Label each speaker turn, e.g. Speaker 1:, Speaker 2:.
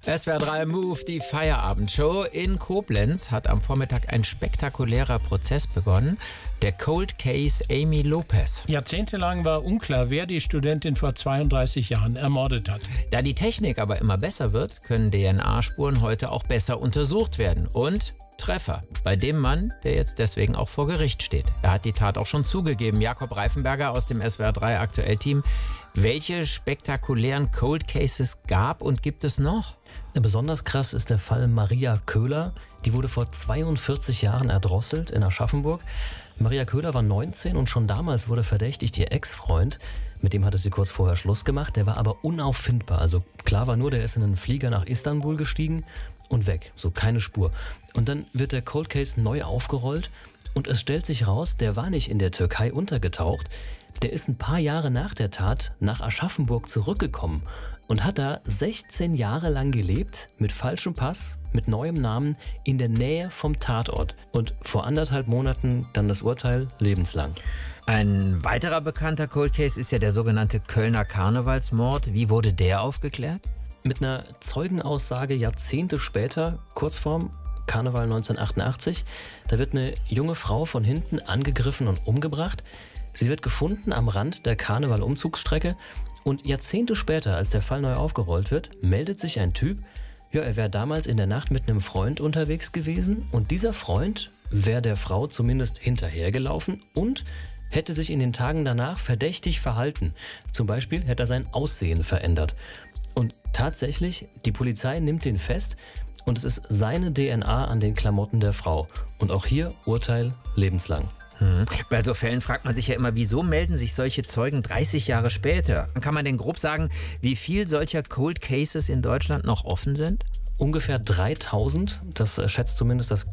Speaker 1: SWR 3 Move, die Feierabendshow. In Koblenz hat am Vormittag ein spektakulärer Prozess begonnen. Der Cold Case Amy Lopez.
Speaker 2: Jahrzehntelang war unklar, wer die Studentin vor 32 Jahren ermordet hat.
Speaker 1: Da die Technik aber immer besser wird, können DNA-Spuren heute auch besser untersucht werden. Und Treffer bei dem Mann, der jetzt deswegen auch vor Gericht steht. Er hat die Tat auch schon zugegeben. Jakob Reifenberger aus dem SWR 3 Aktuell-Team. Welche spektakulären Cold Cases gab und gibt es noch?
Speaker 3: Besonders krass ist der Fall Maria Köhler. Die wurde vor 42 Jahren erdrosselt in Aschaffenburg. Maria Köhler war 19 und schon damals wurde verdächtigt, ihr Ex-Freund, mit dem hatte sie kurz vorher Schluss gemacht, der war aber unauffindbar. Also klar war nur, der ist in einen Flieger nach Istanbul gestiegen und weg, so keine Spur. Und dann wird der Cold Case neu aufgerollt und es stellt sich raus, der war nicht in der Türkei untergetaucht, der ist ein paar Jahre nach der Tat nach Aschaffenburg zurückgekommen und hat da 16 Jahre lang gelebt, mit falschem Pass, mit neuem Namen, in der Nähe vom Tatort. Und vor 1,5 Monaten dann das Urteil lebenslang.
Speaker 1: Ein weiterer bekannter Cold Case ist ja der sogenannte Kölner Karnevalsmord. Wie wurde der aufgeklärt?
Speaker 3: Mit einer Zeugenaussage Jahrzehnte später, kurz vorm Karneval 1988, da wird eine junge Frau von hinten angegriffen und umgebracht. Sie wird gefunden am Rand der Karneval-Umzugsstrecke und Jahrzehnte später, als der Fall neu aufgerollt wird, meldet sich ein Typ, ja, er wäre damals in der Nacht mit einem Freund unterwegs gewesen und dieser Freund wäre der Frau zumindest hinterhergelaufen und hätte sich in den Tagen danach verdächtig verhalten. Zum Beispiel hätte er sein Aussehen verändert. Und tatsächlich, die Polizei nimmt den fest und es ist seine DNA an den Klamotten der Frau. Und auch hier Urteil lebenslang.
Speaker 1: Bei so Fällen fragt man sich ja immer, wieso melden sich solche Zeugen 30 Jahre später? Kann man denn grob sagen, wie viel solcher Cold Cases in Deutschland noch offen sind?
Speaker 3: Ungefähr 3000, das schätzt zumindest das